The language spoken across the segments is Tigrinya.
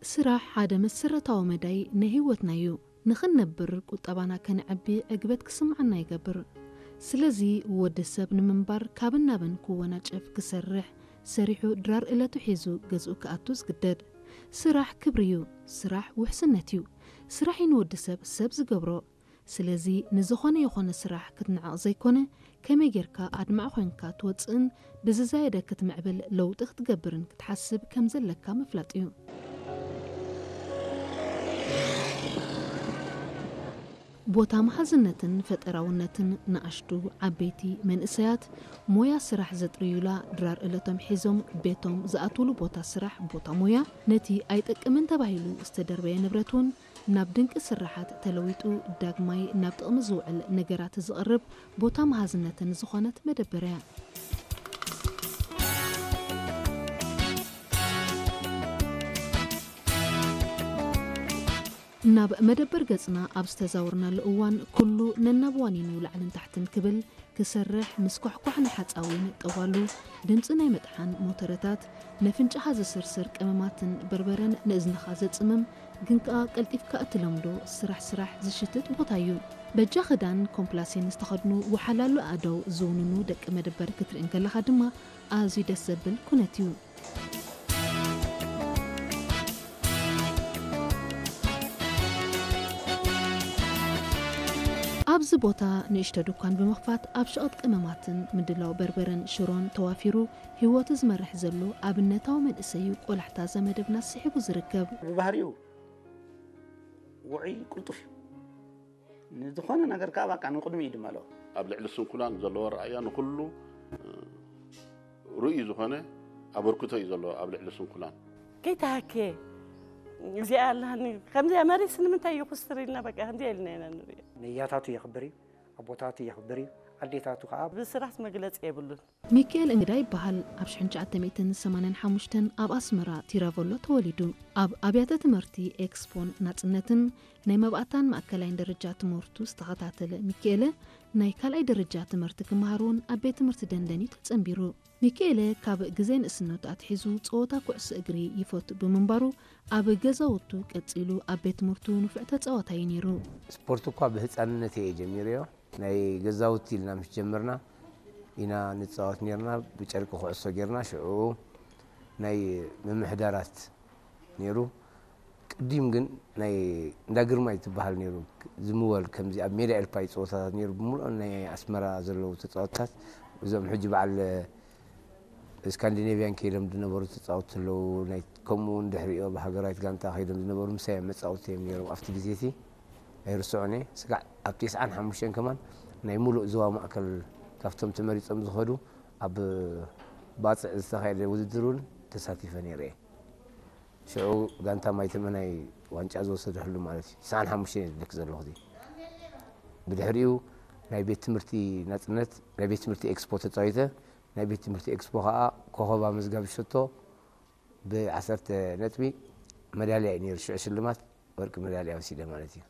ስራሕ ሓደ መሰረታዊ መዳይ ንህይወትና እዩ ንኽንነብር ቁጠባና ከንዕቢ ዕግበት ክስምዓና ይገብር ስለዚ ወዲ ሰብ ንምንባር ካብን ናብን ክወናጨፍ ክሰርሕ ሰሪሑ ድራር ዕለቱ ሒዙ ገዝኡ ክኣቱ ዝግደድ ስራሕ ክብሪ እዩ ስራሕ ውሕስነት እዩ ስራሕ ንወዲ ሰብ ዝገብሮ ስለዚ ንዝኾነ ይኾነ ስራሕ ክትንዓቕ ዘይኮነ ከመይ ጌርካ ኣድማዕ ኮይንካ ትወፅእን ብዝዛየደ ክትምዕብል ለውጢ ክትገብርን ክትሓስብ ከም ዘለካ ምፍላጥ እዩ ቦታ መሓዝነትን ፈጠራውነትን ንኣሽቱ ዓበይቲ መንእሰያት ሞያ ስራሕ ዘጥርዩላ ድራር ዕለቶም ሒዞም ቤቶም ዝኣትውሉ ቦታ ስራሕ ቦታ ሞያ ነቲ ኣይጠቅምን ተባሂሉ ዝተደርበየ ንብረቱን ናብ ድንቂ ስራሓት ተለዊጡ ዳግማይ ናብ ጥቕሚ ዝውዕል ነገራት ዝቐርብ ቦታ መሓዝነትን ዝኾነት መደበርያ ናብ መደበር ገጽና ኣብ ዝተዛውርናሉ እዋን ኩሉ ነናብዋኒኑ ላዕልን ታሕትን ክብል ክሰርሕ ምስ ኳሕኳሕና ሓፃዊን ጠዋሉ ድምፂ ናይ መጥሓን ሞተረታት ነፍንጫኻ ዝስርስር ቀመማትን በርበረን ንእዝንኻ ዘፅምም ግን ከኣ ቀልጢፍካ እትለምዶ ስራሕ ዝሽትት ቦታ እዩ በጃ ክዳን ኮምፕላሴን ዝተኸድኑ ወሓላሉ ኣደው ዝውንኑ ደቂ መደበር ክትርእን ከለኻ ድማ ኣዝዩ ደስ ዘብል ኩነት እዩ ኣብዚ ቦታ ንእሽቶ ድኳን ብምኽፋት ኣብ ሸቐጥ ቀመማትን ምድላው በርበረን ሽሮን ተዋፊሩ ህይወቱ ዝመርሕ ዘሎ ኣብነታዊ መንእሰይ ቆላሕታ ዘመደብና ስሒቡ ዝርከብ ብባህሪኡ ውዑይ ቁልጡፍ ንዝኾነ ነገር ካብ በቃ ንቅድሚ ይድመሎ ኣብ ልዕሊ ስንኩላን ዘለዎ ረኣያ ንኩሉ ሩእይ ዝኾነ ኣበርክቶ እዩ ዘሎ ኣብ ልዕሊ ስንኩላን ከይተሃከ እዚኣ ኣለሃኒ ከምዚ መሬት ንምንታይ ይኹስትሪልና በቃ ከምዚ ኢልና ኢና ንሪኦ ንያታቱ ይኽብር እዩ ኣቦታቱ ይኽብር እዩ ኣዴታቱ ከዓ ብስራሕ መግለፂ የብሉን ሚካኤል እንግዳ ይበሃል ኣብ 1985 ኣብ ኣስመራ ቲራቨሎ ተወሊዱ ኣብ ኣብያተ ትምህርቲ ኤክስፖን ናጽነትን ናይ መብኣታን ማእከላይን ደረጃ ትምህርቱ ዝተኸታተለ ሚካኤል ናይ ካልኣይ ደረጃ ትምህርቲ ክመሃሩን ኣብ ቤት ትምህርቲ ደንደኒ ተጸንቢሩ ሚካኤል ካብ ግዜ ንእስነቱ ኣትሒዙ ጸወታ ኩዕሶ እግሪ ይፈቱ ብምንባሩ ኣብ ገዛውቱ ቀጺሉ ኣብ ቤት ትምህርቱ ንፉዕ ተጻዋታይ ነይሩ ስፖርት እኳ ብህፃንነት እየ ጀሚርዮ ናይ ገዛውቲ ኢልና ምስ ጀመርና ኢና ንፃወት ነርና ብጨርቂ ኩዕሶ ጌርና ሽዑ ናይ ምምሕዳራት ነይሩ ቅዲም ግን ናይ እንዳግርማይ ትበሃል ነይሩ ዝምወል ከምዚ ኣብ ሜዳ ኤልፓ ይፅወታታት ነይሩ ብምሉእ ናይ ኣስመራ ዘለዉ ተፃወትታት እዞም ሕጂ በዓል ስካንዲኔቪያን ከይዶም ዝነበሩ ተፃወት ኣለዉ ናይ ከምኡውን ድሕሪኦ ብሃገራዊት ጋንታ ከይዶም ዝነበሩ ምሳይ መፃወቲ እዮም ነይሮም ኣብቲ ግዜቲ ኣይርስዖነ ስጋዕ ኣብ 95 ከማን ናይ ሙሉእ ዞባ ማእከል ካብቶም ተመሪፆም ዝኸዱ ኣብ ባፅዕ ዝተኻየደ ውድድሩን ተሳቲፈ ነይረ ሽዑ ጋንታ ማይተመ ናይ ዋንጫ ዝወሰደሉ ማለት እዩ 95 ልክ ዘለኹ ብድሕሪኡ ናይ ቤት ትምህርቲ ናጽነት ናይ ቤት ትምህርቲ ኤክስፖ ተፃዊተ ናይ ቤት ትምህርቲ ኤክስፖ ከዓ ኮኸባ መዝጋቢ ሸቶ ብ10 ነጥቢ መዳልያ ነይሩ ሽዑ ሽልማት ወርቂ መዳልያ ወሲደ ማለት እዩ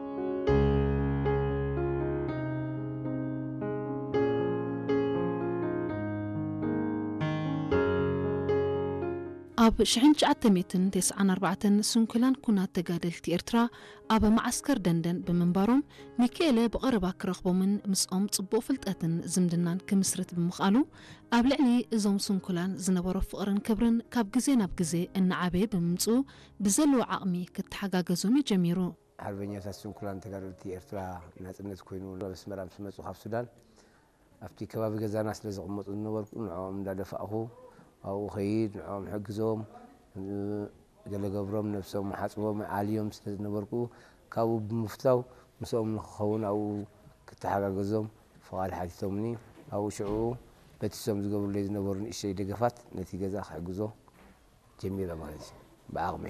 ኣብ 1994 ስንኩላን ኩናት ተጋደልቲ ኤርትራ ኣብ ማዓስከር ደንደን ብምንባሮም ሚካኤል ብቐረባ ክረኽቦምን ምስኦም ጽቡቕ ፍልጠትን ዝምድናን ክምስርት ብምኽኣሉ ኣብ ልዕሊ እዞም ስንኩላን ዝነበሮ ፍቕርን ክብርን ካብ ግዜ ናብ ግዜ እናዓበየ ብምምጽኡ ብዘለዎ ዓቕሚ ክትሓጋገዞም ይጀሚሩ ሓርበኛታት ስንኩላን ተጋደልቲ ኤርትራ ናጽነት ኮይኑ መስመራ ምስ መጹ ካብ ሱዳን ኣብቲ ከባቢ ገዛና ስለ ዝቕመጡ ዝነበርኩ ንዖም እንዳደፋእኹ أو خير نعم حجزهم جلجبرم نفسهم حاسبهم عاليهم سنبركو كابو بمفتاو مسهم نخون أو كتحاجة جزهم فقال حديثهمني أو شعو بتسهم قبل لازم نبرن الشيء دقفات نتيجة ذا حجزه جميلة مالتي بعقمي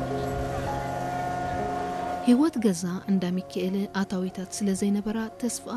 هيوت جزا عند ميكائيل آتاويتات سلزين برا تسفق